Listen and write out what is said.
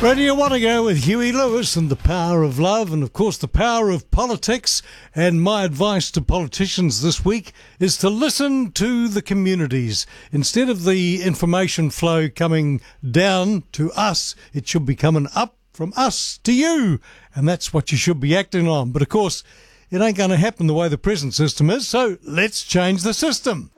Where do you want to go with Huey Lewis and the power of love and, of course, the power of politics? And my advice to politicians this week is to listen to the communities. Instead of the information flow coming down to us, it should be coming up from us to you. And that's what you should be acting on. But, of course, it ain't going to happen the way the present system is, so let's change the system.